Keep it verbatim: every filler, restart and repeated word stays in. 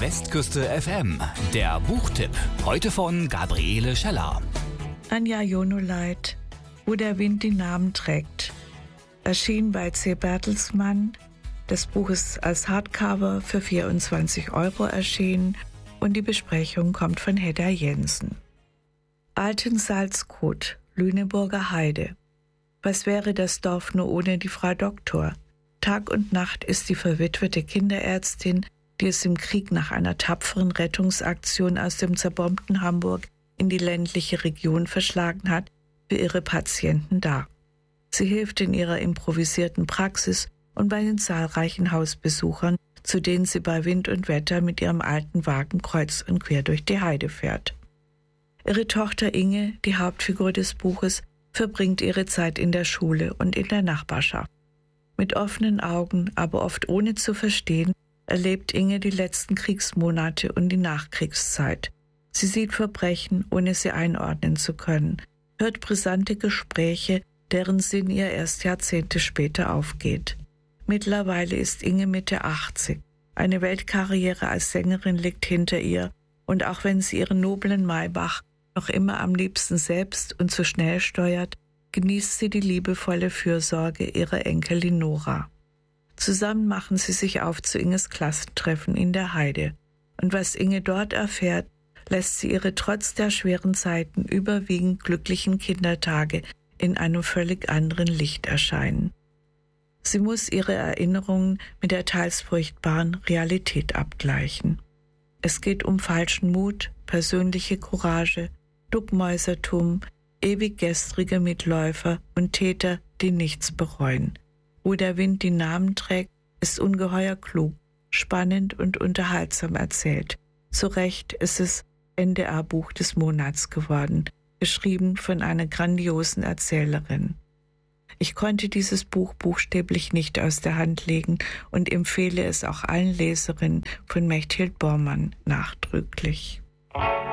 Westküste F M, der Buchtipp. Heute von Gabriele Scheller. Anja Jonoleit, Wo der Wind die Namen trägt. Erschien bei C. Bertelsmann. Das Buch ist als Hardcover für vierundzwanzig Euro erschienen und die Besprechung kommt von Hedda Jensen. Altensalzkot, Lüneburger Heide. Was wäre das Dorf nur ohne die Frau Doktor? Tag und Nacht ist die verwitwete Kinderärztin, die es im Krieg nach einer tapferen Rettungsaktion aus dem zerbombten Hamburg in die ländliche Region verschlagen hat, für ihre Patienten da. Sie hilft in ihrer improvisierten Praxis und bei den zahlreichen Hausbesuchern, zu denen sie bei Wind und Wetter mit ihrem alten Wagen kreuz und quer durch die Heide fährt. Ihre Tochter Inge, die Hauptfigur des Buches, verbringt ihre Zeit in der Schule und in der Nachbarschaft. Mit offenen Augen, aber oft ohne zu verstehen, erlebt Inge die letzten Kriegsmonate und die Nachkriegszeit. Sie sieht Verbrechen, ohne sie einordnen zu können, hört brisante Gespräche, deren Sinn ihr erst Jahrzehnte später aufgeht. Mittlerweile ist Inge Mitte achtzig. Eine Weltkarriere als Sängerin liegt hinter ihr und auch wenn sie ihren noblen Maybach noch immer am liebsten selbst und zu schnell steuert, genießt sie die liebevolle Fürsorge ihrer Enkelin Nora. Zusammen machen sie sich auf zu Inges Klassentreffen in der Heide. Und was Inge dort erfährt, lässt sie ihre trotz der schweren Zeiten überwiegend glücklichen Kindertage in einem völlig anderen Licht erscheinen. Sie muss ihre Erinnerungen mit der teils furchtbaren Realität abgleichen. Es geht um falschen Mut, persönliche Courage, Duckmäusertum, ewig gestrige Mitläufer und Täter, die nichts bereuen. Wo der Wind die Namen trägt, ist ungeheuer klug, spannend und unterhaltsam erzählt. Zu Recht ist es N D R-Buch des Monats geworden, geschrieben von einer grandiosen Erzählerin. Ich konnte dieses Buch buchstäblich nicht aus der Hand legen und empfehle es auch allen Leserinnen von Mechthild Bormann nachdrücklich.